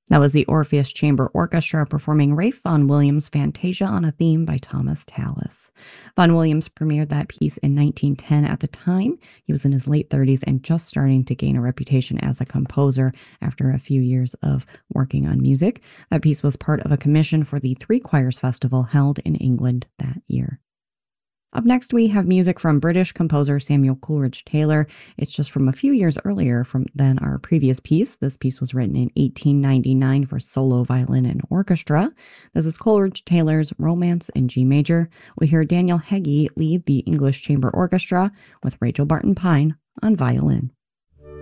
That was the Orpheus Chamber Orchestra performing Ralph Vaughan Williams' Fantasia on a Theme by Thomas Tallis. Vaughan Williams premiered that piece in 1910. At the time, he was in his late 30s and just starting to gain a reputation as a composer after a few years of working on music. That piece was part of a commission for the Three Choirs Festival held in England that year. Up next, we have music from British composer Samuel Coleridge Taylor. It's just from a few years earlier than our previous piece. This piece was written in 1899 for solo violin and orchestra. This is Coleridge Taylor's Romance in G Major. We hear Daniel Heggie lead the English Chamber Orchestra with Rachel Barton Pine on violin.